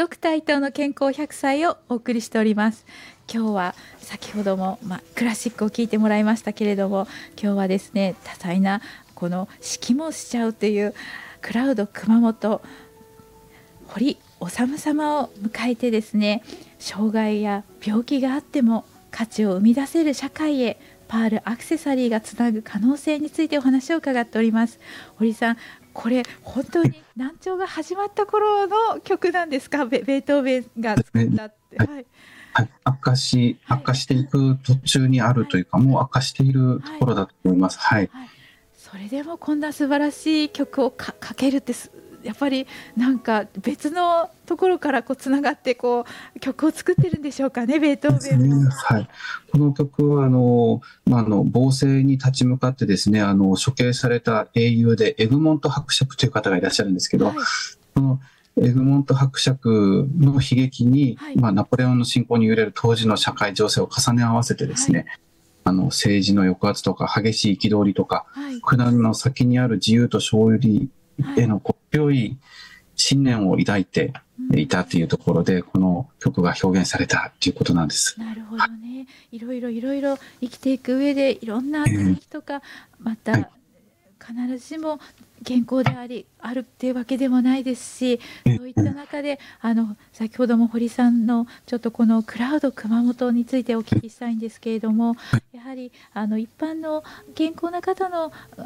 ドクター伊藤の健康100歳をお送りしております。今日は先ほども、クラシックを聴いてもらいましたけれども、今日はですね、多彩なこの指揮もしちゃうというクラウド熊本堀治様を迎えてですね、障害や病気があっても価値を生み出せる社会へ、パールアクセサリーがつなぐ可能性についてお話を伺っております。堀さん、これ本当に難聴が始まった頃の曲なんですか？ベートーベンが作ったって。はいはい、悪化していく途中にあるというか、もう悪化しているところだと思います。はい。 それでもこんな素晴らしい曲を書けるって、やっぱりなんか別のところからつながって曲を作ってるんでしょうかね、ベートーベンも。 はい、この曲は暴政に立ち向かってですね、処刑された英雄でエグモント伯爵という方がいらっしゃるんですけど、そのエグモント伯爵の悲劇に、ナポレオンの侵攻に揺れる当時の社会情勢を重ね合わせてですね、政治の抑圧とか激しい憤りとか、苦難の先にある自由と勝利への強い信念を抱いていたというところで、この曲が表現されたということなんです。 なるほどね。いろいろ生きていく上でいろんな刺激とか、また必ずしも健康であるっていうわけでもないですし、そういった中で先ほども堀さんのちょっとこのクラウド熊本についてお聞きしたいんですけれども、やはり一般の健康な方の